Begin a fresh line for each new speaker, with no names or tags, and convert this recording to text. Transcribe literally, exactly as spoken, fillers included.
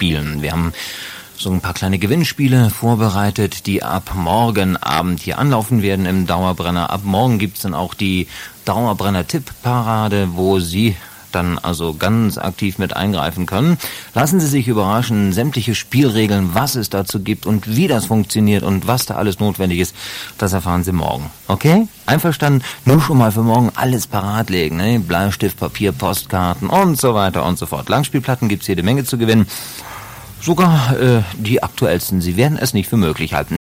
spielen. Wir haben so ein paar kleine Gewinnspiele vorbereitet, die ab morgen Abend hier anlaufen werden im Dauerbrenner. Ab morgen gibt's dann auch die Dauerbrenner-Tipp-Parade, wo Sie dann also ganz aktiv mit eingreifen können. Lassen Sie sich überraschen, sämtliche Spielregeln, was es dazu gibt und wie das funktioniert und was da alles notwendig ist, das erfahren Sie morgen. Okay? Einverstanden? Nur schon mal für morgen alles parat legen, ne? Bleistift, Papier, Postkarten und so weiter und so fort. Langspielplatten gibt's jede Menge zu gewinnen. Sogar äh, die aktuellsten. Sie werden es nicht für möglich halten.